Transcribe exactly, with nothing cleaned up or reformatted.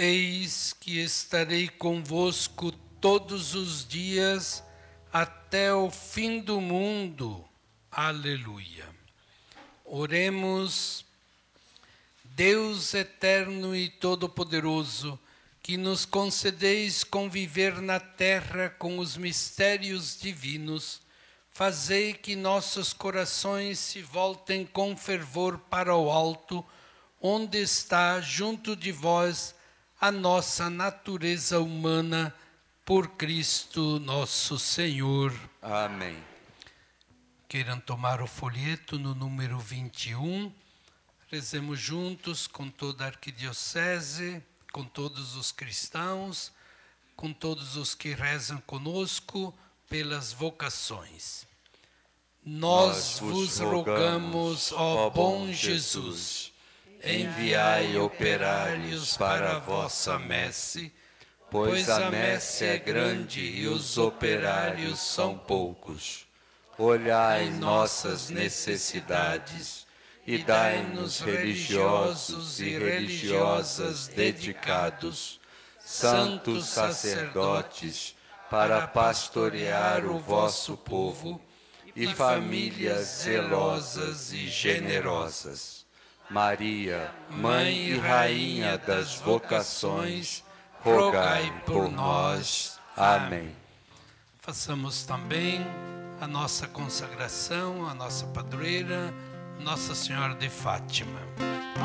Eis que estarei convosco todos os dias até o fim do mundo. Aleluia. Oremos. Deus eterno e todo-poderoso, que nos concedeis conviver na terra com os mistérios divinos, fazei que nossos corações se voltem com fervor para o alto, onde está junto de vós a nossa natureza humana, por Cristo nosso Senhor. Amém. Queiram tomar o folheto no número vinte e um. Rezemos juntos com toda a arquidiocese, com todos os cristãos, com todos os que rezam conosco pelas vocações. Nós vos rogamos, ó bom Jesus, enviai operários para a vossa messe, pois a messe é grande e os operários são poucos. Olhai nossas necessidades e dai-nos religiosos e religiosas dedicados, santos sacerdotes, para pastorear o vosso povo, e famílias zelosas e generosas. Maria, Mãe e Rainha das vocações, rogai por nós. Amém. Façamos também a nossa consagração, a nossa padroeira, Nossa Senhora de Fátima.